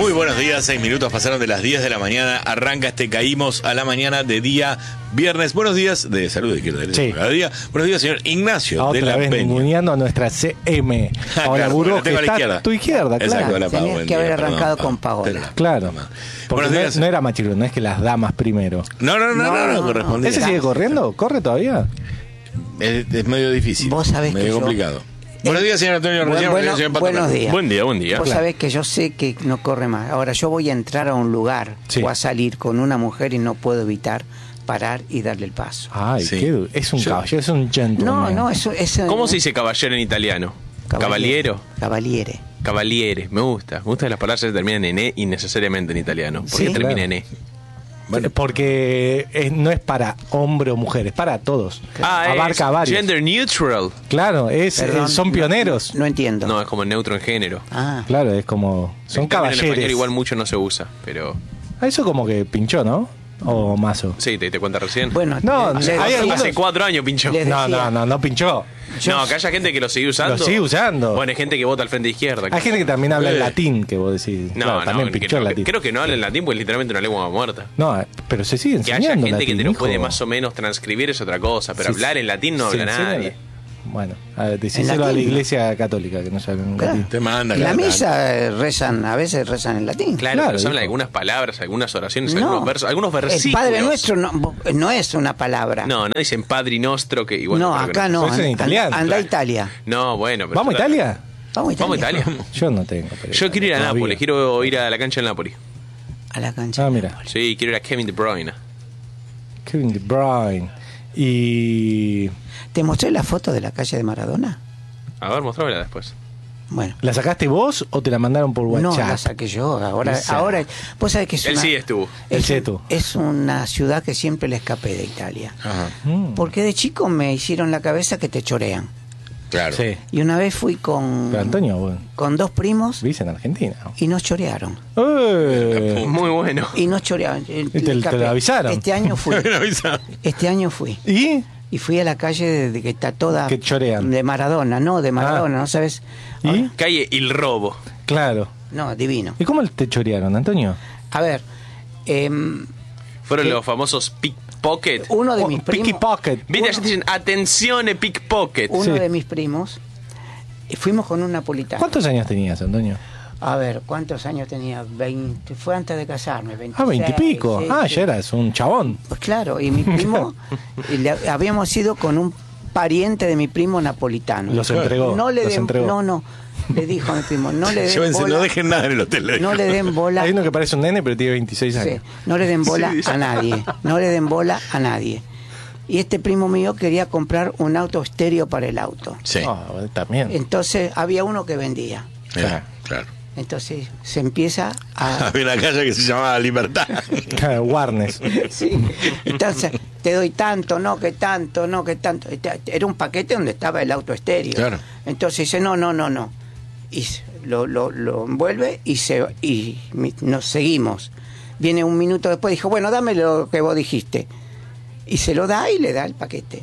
Muy buenos días, 6 minutos pasaron de las 10 de la mañana. Arranca este Caímos a la mañana de día viernes. Buenos días de salud de izquierda derecha. Sí. Cada día. Buenos días, señor Ignacio Otra de la vez Peña. ninguneando a nuestra CM. Paola Claro, Burgos, la tengo que a la está izquierda. a tu izquierda, Exacto, claro. hola, Pau, Tenías buen que haber día, perdón, arrancado Pau. con Paola. Tenés- Claro. Buenos Porque días. no era Machirón, no es que las damas primero. No, correspondía. ¿Ese sigue corriendo? ¿Corre todavía? Es medio difícil. Vos sabés medio que yo- complicado. Buenos días, señor Antonio Recién. Buenos días. Buen día, buen día. Vos sabés que yo sé que no corre más. Ahora yo voy a entrar a un lugar Sí. o a salir con una mujer y no puedo evitar parar y darle el paso. Ay, Sí. es un caballero, es un gentleman. No, eso es... ¿Cómo se dice caballero en italiano? Caballero. Cavaliere. Cavaliere. Me gusta. Me gustan las palabras que terminan en E innecesariamente en italiano. ¿Por qué Sí, termina claro. en E? Bueno. Porque no es para hombre o mujer, es para todos. Abarca es varios. gender neutral. Claro, Perdón, son pioneros. No entiendo. No, es como neutro en género. Ah, Claro, es como. Son El término en español caballeros. igual mucho no se usa, pero... Eso como que pinchó, ¿no? O mazo. Sí, te cuenta recién. bueno. No, les- hay les- algunos- Hace 4 años pinchó. Les No, decía- no pinchó. No, que haya gente que lo sigue usando. Lo sigue usando. Bueno, hay gente que vota al frente izquierda. Hay gente que también habla en Eh. latín, que vos decís. No, Claro, también que pinchó no, en latín. creo que no habla en latín porque es literalmente una lengua muerta. No, pero se sigue Que haya enseñando gente latín, que te lo hijo. puede más o menos transcribir es otra cosa, pero Sí, hablar en latín no se habla enseña- nadie. Bueno, a ver, En decíselo a la latín, ¿no? iglesia católica que no saben Claro. latín. Te manda En la cada misa rezan, a veces rezan en latín. Claro, Claro, pero se habla de hijo. algunas palabras, algunas oraciones, No. algunos versos, algunos versículos. El Padre Nuestro no es una palabra. No dicen Padre Nostro que igual. no, creo que acá no. Pero eso en italiano, Anda a claro. Italia. No, bueno. pero ¿Vamos a yo la- Italia? Vamos a Italia. Vamos a Italia. Yo no tengo. pero- Yo quiero ir a todavía. Nápoles, quiero ir a la cancha del Nápoles. A la cancha. Ah, mira. Sí, quiero ir a Kevin De Bruyne. Kevin De Bruyne. Y. ¿Te mostré la foto de la calle de Maradona? A ver, mostrámela después. Bueno. ¿La sacaste vos o te la mandaron por No, WhatsApp? la saqué yo. Ahora, Esa. vos sabés que es Él una, sí estuvo. Él es, sí un- estuvo. es una ciudad que siempre le escapé de Italia. Ajá, Mm. Porque de chico me hicieron la cabeza que te chorean. claro. Sí. Y una vez fui con Pero Antonio, vos con 2 primos vivís en Argentina. ¿no? y nos chorearon. Muy bueno. Y nos chorearon. te lo avisaron? Este año fui. Me avisaron. Este año fui. ¿Y? Y fui a la calle de que está toda Que chorean. de Maradona, no, de Maradona, ¿no sabes? ¿Y? Calle El Robo. Claro. No, divino. ¿Y cómo te chorearon, Antonio? A ver, Fueron ¿Qué? los famosos pickpocket. uno de mis Picky primos, Pocket. Viste, allá te dicen, atención, pickpocket. uno Sí. de mis primos, fuimos con un napolitano. ¿Cuántos años tenías, Antonio? A ver, ¿cuántos años tenía? 20, fue antes de casarme, 26. Ah, 20 y pico. sí, sí. Ya eras un chabón. Pues claro, y mi primo, habíamos ido con un pariente de mi primo napolitano. Los entregó. No le los den, entregó. no, le dijo a mi primo, no le den Llévense, bola, no dejen nada en el hotel. le no dijo. le den bola, Hay uno que parece un nene, pero tiene 26 sí, años. no le den bola Sí. a nadie, no le den bola a nadie. Y este primo mío quería comprar un auto estéreo para el auto. Sí, Ah, también. Entonces había uno que vendía. mira, claro. Entonces se empieza a... Había una calle que se llamaba Libertad. Warnes. Sí. Entonces, te doy tanto, no que tanto, no que tanto. Era un paquete donde estaba el auto estéreo. Claro. Entonces dice, no. Y lo envuelve y nos seguimos. Viene un minuto después, dijo, bueno, dame lo que vos dijiste. Y se lo da y le da el paquete.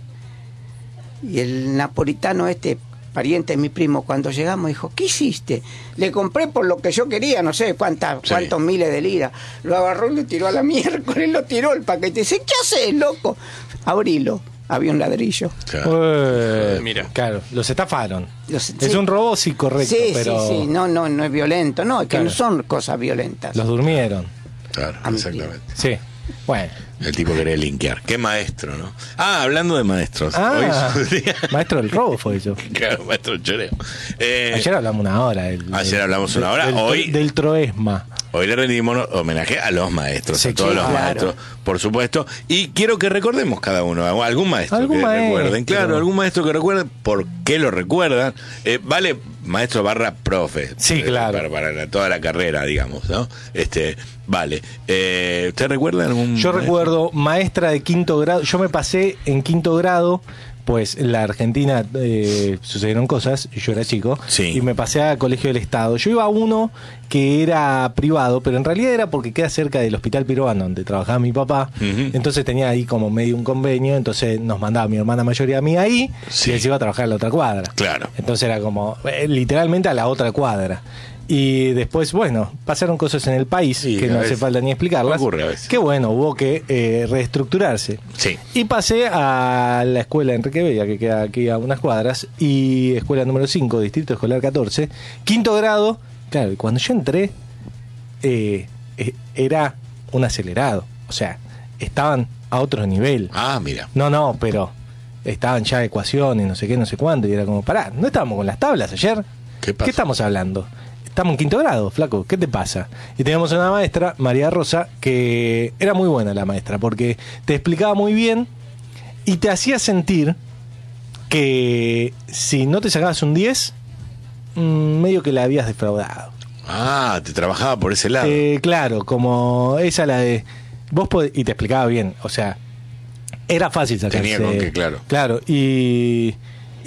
Y el napolitano pariente de mi primo, cuando llegamos dijo, ¿qué hiciste? Le compré por lo que yo quería, no sé cuántos miles de liras. Lo agarró y lo tiró a la miércoles, lo tiró el paquete. Dice, ¿qué haces, loco? Abrilo. Había un ladrillo. Claro. Mira. Claro, los estafaron. Los- Es sí. un robo, sí, correcto, Sí, pero sí. No es violento. No, es que Claro. no son cosas violentas. los durmieron. Claro, A mi exactamente. Sí. Bueno. El tipo quería linkear. Qué maestro, ¿no? Ah, hablando de maestros. Ah, Hoy es un día- maestro del robo fue eso. Claro, maestro choreo. Ayer hablamos una hora. Ayer hablamos una hora, hoy- Del Troesma. Hoy le rendimos homenaje a los maestros, Sí, a todos los claro. maestros, por supuesto. Y quiero que recordemos cada uno, algún maestro Algún que maestro. recuerden. Claro, algún maestro que recuerden, por qué lo recuerdan. Vale, maestro / profe. Sí, claro. Para toda la carrera, digamos, ¿no? Vale. ¿Usted recuerda algún Yo maestro? recuerdo maestra de quinto grado. Yo me pasé en quinto grado, pues en la Argentina sucedieron cosas, yo era chico, Sí. y me pasé a Colegio del Estado. Yo iba a uno que era privado, pero en realidad era porque queda cerca del Hospital Peruano, donde trabajaba mi papá. Ujú. Entonces tenía ahí como medio un convenio, entonces nos mandaba mi hermana mayor y a mí ahí, Sí. y él se iba a trabajar a la otra cuadra. Claro. Entonces era como, literalmente a la otra cuadra. Y después, bueno, pasaron cosas en el país Sí, que a no hace veces falta ni explicarlas. ocurre a veces. Que bueno, hubo que reestructurarse. Sí. Y pasé a la escuela Enrique Bella, que queda aquí a unas cuadras, y escuela número 5, Distrito Escolar 14, quinto grado. Claro, y cuando yo entré, era un acelerado. O sea, estaban a otro nivel. Ah, mira. No, pero estaban ya ecuaciones, no sé qué, no sé cuánto, y era como, pará, ¿no estábamos con las tablas ayer? ¿Qué pasó? ¿Qué estamos hablando? Estamos en quinto grado, flaco, ¿qué te pasa? Y teníamos una maestra, María Rosa, que era muy buena la maestra, porque te explicaba muy bien y te hacía sentir que si no te sacabas un 10, medio que la habías defraudado. Ah, te trabajaba por ese lado. Claro, como esa la de... y te explicaba bien, o sea, era fácil sacarse. Tenía con qué, claro. Claro, y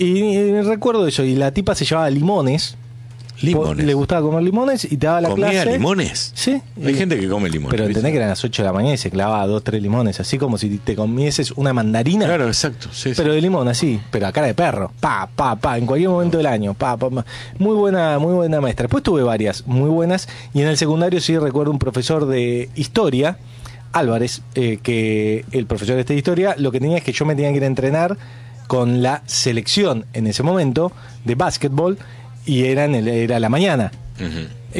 recuerdo eso, y la tipa se llevaba limones. Limones. Le gustaba comer limones y te daba la ¿Comía clase. limones? Sí. Hay gente que come limones. Pero ¿viste? entendés que eran las 8 de la mañana y se clavaba 2, 3 limones, así como si te comieses una mandarina. Claro, exacto. Sí, Pero de limón, así, pero a cara de perro. En cualquier momento del año. Pa. Muy buena maestra. Después tuve varias muy buenas. Y en el secundario sí recuerdo un profesor de historia, Álvarez, que el profesor de historia, lo que tenía es que yo me tenía que ir a entrenar con la selección en ese momento de básquetbol, y era la mañana. Ujú.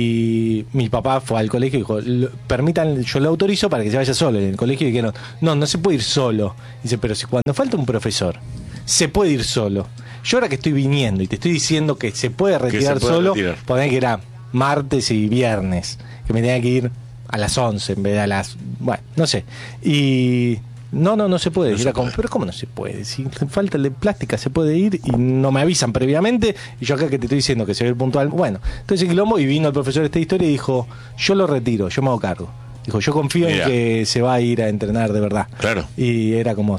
Y mi papá fue al colegio y dijo, permitan, yo lo autorizo para que se vaya solo. En el colegio dijeron, no se puede ir solo. Dice, pero si cuando falta un profesor, se puede ir solo. Yo ahora que estoy viniendo y te estoy diciendo que se puede retirar solo, poner que era martes y viernes, que me tenía que ir a las 11 en vez de a las... Bueno, no sé. Y... No se puede. No se puede. Pero ¿cómo no se puede? Si falta de plástica se puede ir y no me avisan previamente, y yo acá que te estoy diciendo que se ve el puntual. Bueno, entonces quilombo, y vino el profesor de historia y dijo, yo lo retiro, yo me hago cargo. Dijo, yo confío en que se va a ir a entrenar de verdad. Claro. Y era como,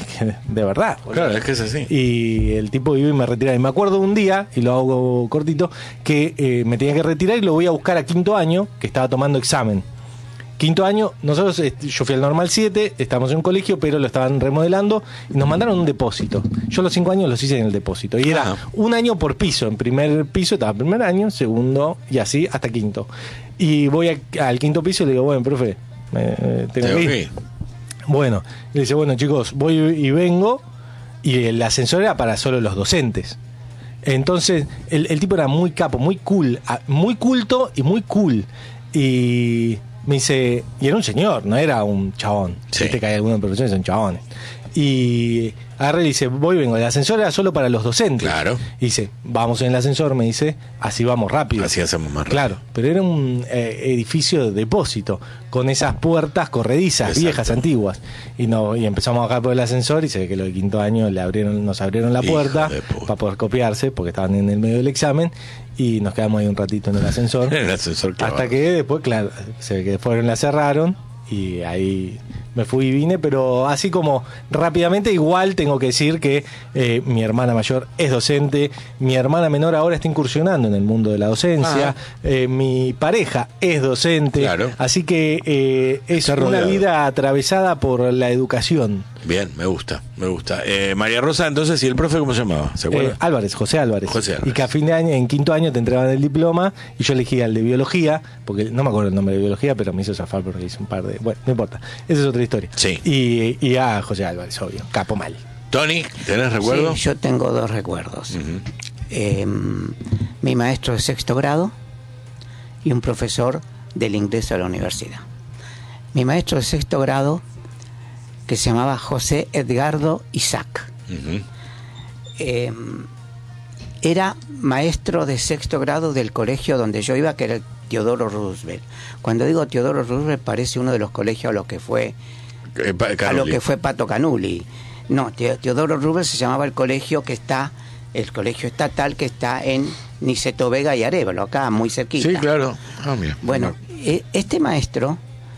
de verdad. Claro, es que es así. Y el tipo iba y me retiraba. Y me acuerdo un día, y lo hago cortito, que me tenía que retirar y lo voy a buscar a quinto año, que estaba tomando examen. Quinto año, nosotros, yo fui al Normal 7, estábamos en un colegio, pero lo estaban remodelando y nos mandaron un depósito. Yo los 5 años los hice en el depósito. Y era un año por piso. En primer piso estaba primer año, segundo y así hasta quinto. Y voy al quinto piso y le digo, bueno, profe, tengo que ir. Bueno, le dice, bueno chicos, voy y vengo. Y el ascensor era para solo los docentes. Entonces, el tipo era muy capo, muy cool, muy culto y muy cool. Y me dice, y era un señor, no era un chabón. Sí. Viste que hay algunos profesores que son chabones. Y agarré y dice, voy y vengo. El ascensor era solo para los docentes. Claro. Y dice, vamos en el ascensor, me dice, así vamos rápido. Así hacemos más rápido. Claro, pero era un edificio de depósito, con esas puertas corredizas, Exacto. viejas, antiguas. Y empezamos a bajar por el ascensor y se ve que los de quinto año nos abrieron la Hijo puerta de puta. para poder copiarse, porque estaban en el medio del examen. Y nos quedamos ahí un ratito en el ascensor. En el ascensor clavado. Hasta que después, claro, se ve que fueron, la cerraron. Y ahí me fui y vine, pero así como rápidamente, igual tengo que decir que mi hermana mayor es docente, mi hermana menor ahora está incursionando en el mundo de la docencia, mi pareja es docente, Claro. así que es Está una rodeado. vida atravesada por la educación. Bien, me gusta. María Rosa, entonces, ¿y el profe cómo se llamaba? ¿Se acuerda? José Álvarez. José Álvarez. Y que a fin de año, en quinto año, te entregaban el diploma y yo elegí al de biología, porque no me acuerdo el nombre de biología, pero me hizo zafar porque hice un par de... Bueno, no importa. Esa es otra historia. Sí. Y a José Álvarez, obvio. Capo mal. Tony, ¿tenés recuerdo? Sí, yo tengo 2 recuerdos. Mi maestro de sexto grado y un profesor del ingreso a la universidad. Mi maestro de sexto grado, que se llamaba José Edgardo Isaac. Ujú. Era maestro de sexto grado del colegio donde yo iba, que era el Teodoro Roosevelt. Cuando digo Teodoro Roosevelt, parece uno de los colegios a lo que fue Pato Canuli. No, Teodoro Roosevelt se llamaba el colegio estatal que está en Niceto Vega y Arévalo, acá muy cerquita. Sí, claro. Ah, mira. Bueno, este maestro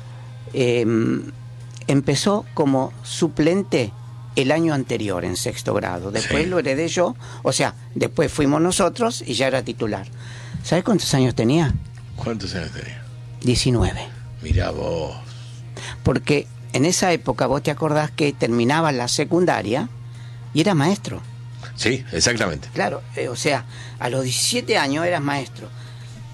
empezó como suplente el año anterior en sexto grado. Después Sí. lo heredé yo, o sea, después fuimos nosotros y ya era titular. ¿Sabes cuántos años tenía? ¿Cuántos años tenía? 19. Mirá vos. Porque en esa época vos te acordás que terminaba la secundaria y eras maestro. Sí, exactamente. Claro, o sea, a los 17 años eras maestro.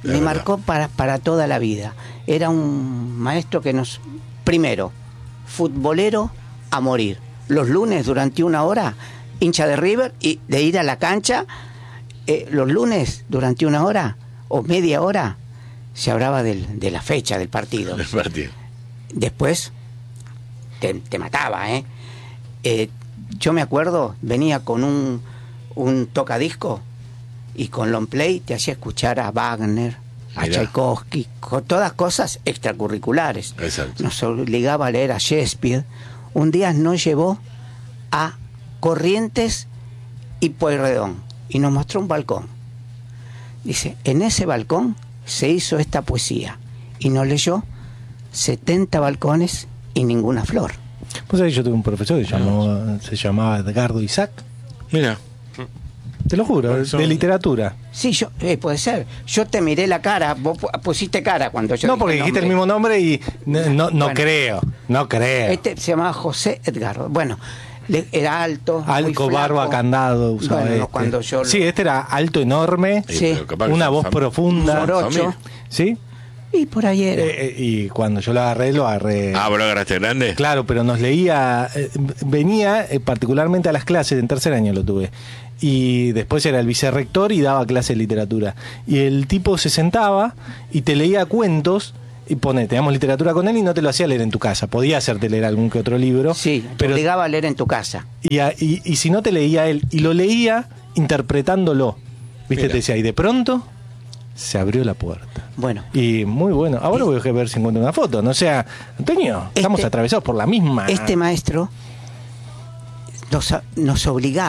Me marcó para toda la vida. Era un maestro que primero, futbolero a morir. Los lunes durante 1 hora, hincha de River, y de ir a la cancha, los lunes durante 1 hora o media hora, se hablaba de la fecha del partido. El partido. Después te mataba, yo me acuerdo, venía con un tocadisco y con long play te hacía escuchar a Wagner, a Mirá. Tchaikovsky, con todas cosas extracurriculares. Exacto. Nos obligaba a leer a Shakespeare. Un día nos llevó a Corrientes y Pueyrredón y nos mostró un balcón. Dice, en ese balcón se hizo esta poesía, y nos leyó 70 balcones y ninguna flor. Pues ahí yo tuve un profesor que se llamaba Edgardo Isaac. Mira. Te lo juro, de literatura. Sí, puede ser. Yo te miré la cara, vos pusiste cara cuando yo No, dije porque dijiste el mismo nombre y no Bueno. creo. Este se llamaba José Edgardo. Bueno, era alto, muy Alco, flaco. barba, candado usaba Bueno, este. cuando yo Sí, este era alto, enorme, Sí. pero capaz que una son voz profunda. Morocho. familia. ¿Sí? Y por ahí era. Y cuando yo lo agarré. Ah, ¿vos lo agarraste grande? Claro, pero nos leía, venía particularmente a las clases, en tercer año lo tuve, y después era el vicerrector y daba clase de literatura. Y el tipo se sentaba y te leía cuentos, y teníamos literatura con él y no te lo hacía leer en tu casa, podía hacerte leer algún que otro libro. Sí, te pero obligaba a leer en tu casa. y si no te leía él, y lo leía interpretándolo, ¿viste? Mira. Te decía, y de pronto se abrió la puerta. Bueno, Y muy bueno. Ahora voy a ver si encuentro una foto. No sea, Antonio, estamos atravesados por la misma. este maestro nos obligaba